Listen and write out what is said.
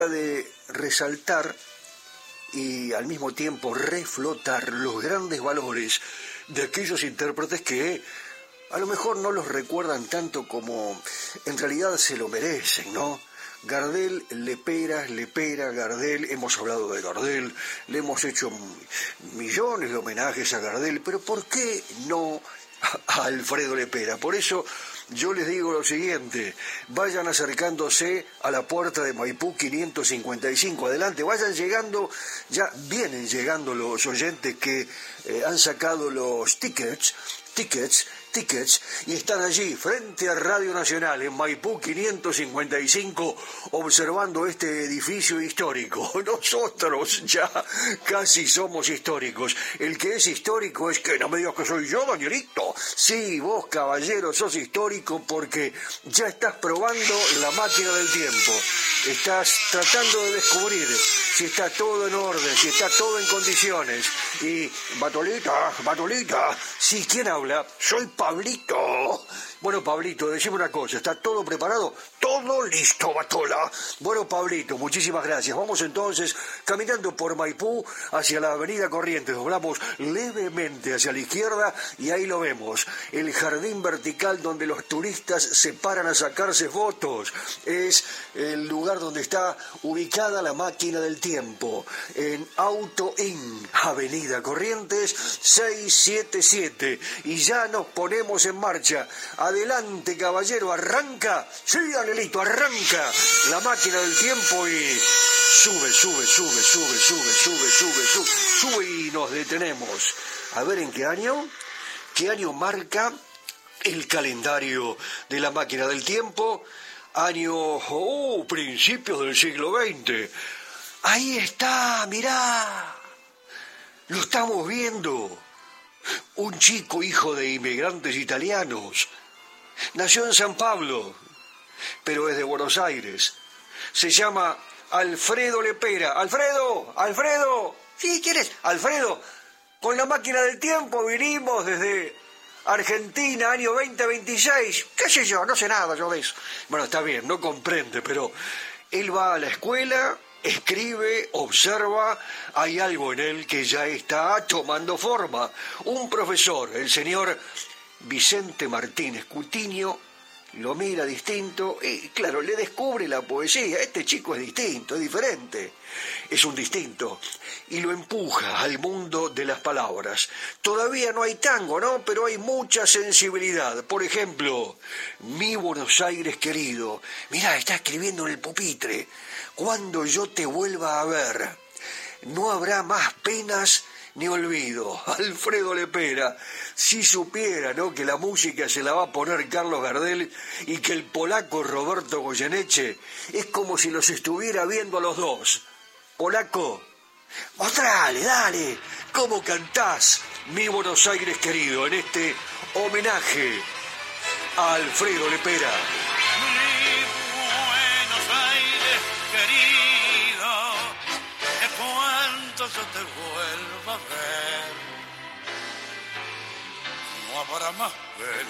de resaltar y al mismo tiempo reflotar los grandes valores de aquellos intérpretes que a lo mejor no los recuerdan tanto como en realidad se lo merecen, ¿no? Gardel, Lepera, Gardel, hemos hablado de Gardel, le hemos hecho millones de homenajes a Gardel, pero ¿por qué no a Alfredo Lepera? Por eso yo les digo lo siguiente: vayan acercándose a la puerta de Maipú 555, adelante, vayan llegando, ya vienen llegando los oyentes que han sacado los tickets, y están allí frente a Radio Nacional en Maipú 555 observando este edificio histórico. Nosotros ya casi somos históricos. El que es histórico es que no me digas que soy yo, Danielito. Sí, vos, caballero, sos histórico porque ya estás probando la máquina del tiempo. Estás tratando de descubrir si está todo en orden, si está todo en condiciones. Y, Batolita, sí, ¿quién habla? Soy Pablito. Bueno, Pablito, decime una cosa, ¿está todo preparado? Todo listo, Batola. Bueno, Pablito, muchísimas gracias. Vamos entonces caminando por Maipú hacia la avenida Corrientes. Doblamos levemente hacia la izquierda y ahí lo vemos. El jardín vertical donde los turistas se paran a sacarse fotos. Es el lugar donde está ubicada la máquina del tiempo. En Auto Inn, avenida Corrientes 677. Y ya nos ponemos en marcha. Adelante, caballero, arranca. Sí, Danielito, arranca la máquina del tiempo y sube y nos detenemos. A ver en qué año marca el calendario de la máquina del tiempo. Principios del siglo XX. Ahí está, mirá. Lo estamos viendo. Un chico hijo de inmigrantes italianos. Nació en San Pablo, pero es de Buenos Aires. Se llama Alfredo Lepera. ¡Alfredo! ¿Sí, quién es? Alfredo, con la máquina del tiempo vinimos desde Argentina, año 2026. ¿Qué sé yo? No sé nada yo de eso. Bueno, está bien, no comprende, pero él va a la escuela, escribe, observa, hay algo en él que ya está tomando forma. Un profesor, el señor Vicente Martínez Cutiño, lo mira distinto y, claro, le descubre la poesía. Este chico es distinto, es diferente, es un distinto, y lo empuja al mundo de las palabras. Todavía no hay tango, ¿no? Pero hay mucha sensibilidad. Por ejemplo, Mi Buenos Aires querido. Mirá, está escribiendo en el pupitre. Cuando yo te vuelva a ver, no habrá más penas ni olvido. Alfredo Lepera, si supiera, ¿no?, que la música se la va a poner Carlos Gardel y que el polaco Roberto Goyeneche es como si los estuviera viendo a los dos. Polaco, mostrale, dale, cómo cantás Mi Buenos Aires querido en este homenaje a Alfredo Lepera. Yo te vuelvo a ver, no habrá más penas